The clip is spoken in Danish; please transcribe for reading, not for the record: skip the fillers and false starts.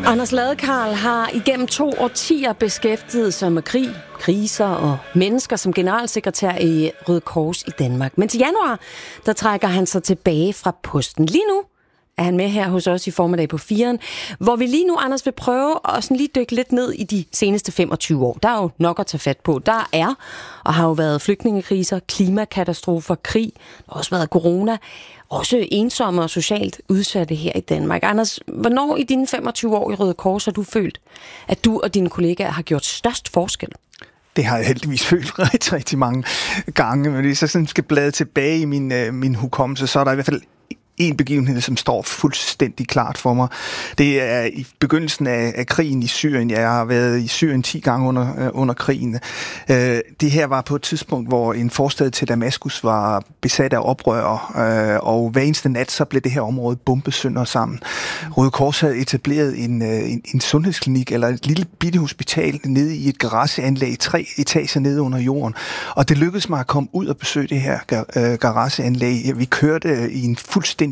Anders Ladekarl har igennem 2 årtier beskæftiget sig med krig, kriser og mennesker som generalsekretær i Røde Kors i Danmark. Men til januar, der trækker han sig tilbage fra posten. Lige nu er han med her hos os i formiddag på 4'eren, hvor vi lige nu, Anders, vil prøve at sådan lige dykke lidt ned i de seneste 25 år. Der er jo nok at tage fat på. Der er og har jo været flygtningekriser, klimakatastrofer, krig, der har også været corona, også ensomme og socialt udsatte her i Danmark. Anders, hvornår i dine 25 år i Røde Kors har du følt, at du og dine kollegaer har gjort størst forskel? Det har jeg heldigvis følt rigtig mange gange, men hvis jeg sådan skal blade tilbage i min hukommelse, så er der i hvert fald en begivenhed, som står fuldstændig klart for mig. Det er i begyndelsen af krigen i Syrien. Jeg har været i Syrien 10 gange under krigen. Det her var på et tidspunkt, hvor en forstad til Damaskus var besat af oprørere, og hver eneste nat så blev det her område bombet sønder sammen. Røde Kors havde etableret en sundhedsklinik, eller et lille bitte hospital nede i et garageanlæg, 3 etager nede under jorden. Og det lykkedes mig at komme ud og besøge det her garageanlæg. Vi kørte i en fuldstændig